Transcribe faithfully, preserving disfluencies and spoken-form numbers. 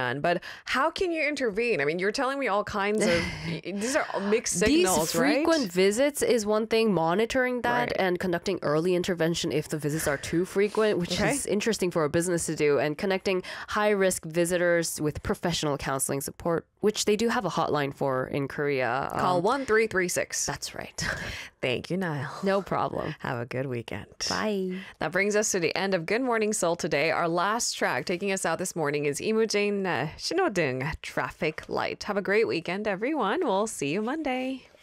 done. But how can you intervene? I mean, you're telling me all kinds of these are all mixed signals, These frequent right? visits is one thing, monitoring that Right. and conducting early intervention if the visits are too frequent, which Okay. is interesting for a business to do, and connecting high-risk visitors with professional counseling support, which they do have a hotline for in Korea. Um, Call one three three six. That's right. Thank you, Niall. No problem. Have a good weekend. Bye. That brings us to the end of Good Morning Seoul today. Our last track taking us out this morning is Imujin uh, Shinodung Traffic Light. Have a great weekend, everyone. We'll see you Monday.